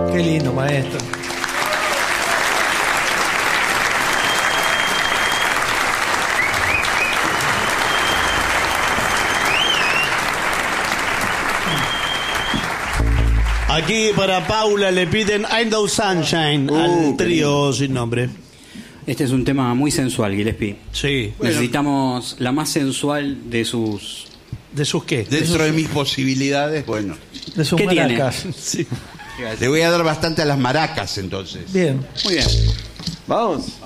Qué lindo, maestro. Aquí para Paula le piden I Know Sunshine al trío sin nombre. Este es un tema muy sensual, Gillespie. Sí. Necesitamos la más sensual de sus... ¿De sus qué? Dentro de mis posibilidades, bueno. De sus ¿Qué tiene? maracas. Sí. Le voy a dar bastante a las maracas, entonces. Bien. Muy bien. Vamos.